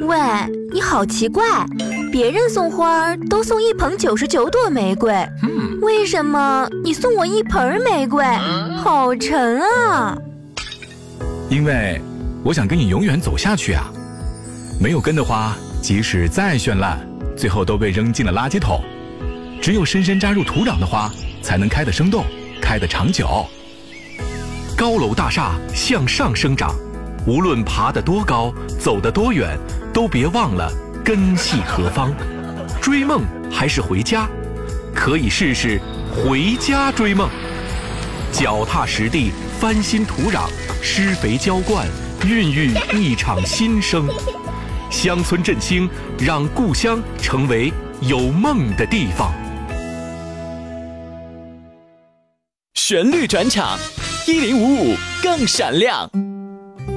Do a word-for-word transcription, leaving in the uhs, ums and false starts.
喂，你好奇怪，别人送花都送一捧九十九朵玫瑰， 嗯， 为什么你送我一盆玫瑰？好沉啊！ 因为我想跟你永远走下去啊。没有根的花，即使再绚烂，最后都被扔进了垃圾桶。只有深深扎入土壤的花，才能开得生动，开得长久。 高楼大厦向上生长，无论爬得多高，走得多远，都别忘了根系何方。追梦还是回家，可以试试回家追梦。脚踏实地，翻新土壤，施肥浇灌，孕育一场新生。乡村振兴，让故乡成为有梦的地方。 旋律转场，一零五五更闪亮。